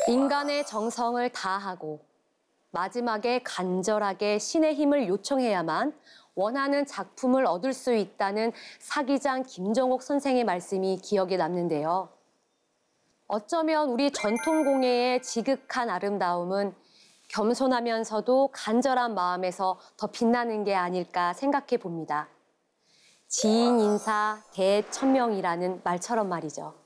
인간의 정성을 다하고 마지막에 간절하게 신의 힘을 요청해야만 원하는 작품을 얻을 수 있다는 사기장 김정옥 선생의 말씀이 기억에 남는데요. 어쩌면 우리 전통공예의 지극한 아름다움은 겸손하면서도 간절한 마음에서 더 빛나는 게 아닐까 생각해 봅니다. 지인 인사 대천명이라는 말처럼 말이죠.